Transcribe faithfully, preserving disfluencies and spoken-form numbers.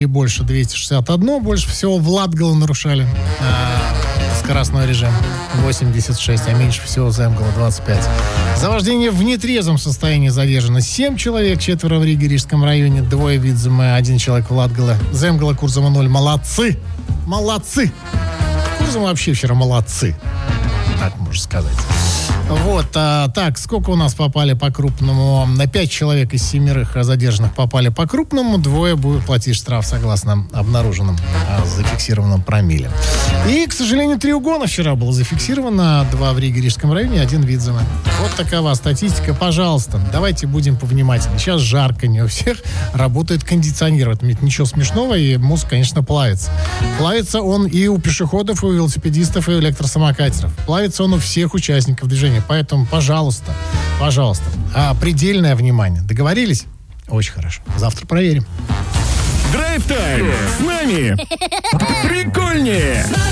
и больше двести шестьдесят один. Больше всего в Латгалу нарушали а, скоростной режим восемьдесят шесть, а меньше всего в Земгало двадцать пять. За вождение в нетрезвом состоянии задержано семь человек, четверо в Риге, Рижском районе, двое в Видземе, один человек в Латгале. Земгало, Курзама ноль. Молодцы! Молодцы! Курзама вообще вчера молодцы. Так можно сказать. Вот, а, так, сколько у нас попали по крупному? На пять человек из семерых задержанных попали по крупному, двое будут платить штраф согласно обнаруженным, а, зафиксированным промилле. И, к сожалению, три угона вчера было зафиксировано, два в Риге, Рижском районе, один в Видземе. Вот такова статистика. Пожалуйста, давайте будем повнимательнее. Сейчас жарко, не у всех работает кондиционер. Это ничего смешного, и мозг, конечно, плавится. Плавится он и у пешеходов, и у велосипедистов, и у электросамокатеров. Плавится он у всех участников движения. Поэтому, пожалуйста, пожалуйста, а, предельное внимание. Договорились? Очень хорошо. Завтра проверим. Драйв-тайм с нами. Прикольнее.